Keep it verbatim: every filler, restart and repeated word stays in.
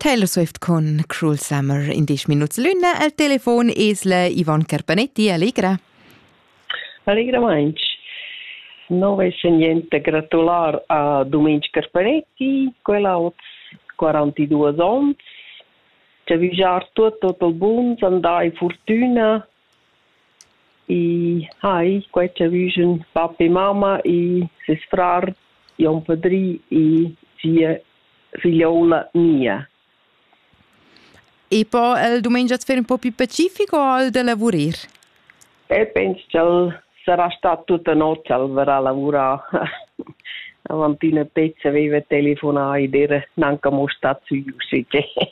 Taylor Swift con Cruel Summer in dieci minuti l'una. Al telefon es la Yvonne Carpanetti. Allegra. Allegra Mainz. Non vesse niente gratular a Domingo Carpanetti, quella ha quarantadue anni. Ci ha viaggiato tutto, tutto il buon, andai fortuna. E hai, qua ci viaggiano papà e mamma e ses frar, e un padrino e sia figliola mia. E poi il domenica fare un po' più pacifico o il da lavorare? E penso che sarà stato tutta notte al verrà a lavorare. Avanti una pezza aveva telefonato ed era neanche mostrato su uscite.